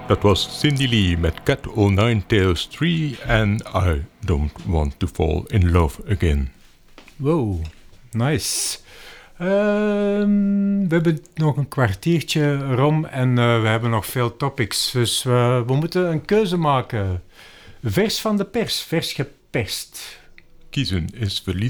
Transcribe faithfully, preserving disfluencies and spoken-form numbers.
Dat was Cindy Lee met Cat O' Nine Tails drie en I Don't Want To Fall In Love Again. Wow, nice. Uh, we hebben nog een kwartiertje rom en uh, we hebben nog veel topics. Dus uh, we moeten een keuze maken. Vers van de pers, vers geperst. Kiezen is verliezen.